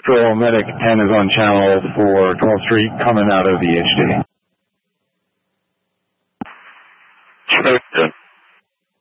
Patrol Medic 10 is on channel for 12th Street coming out of the HD.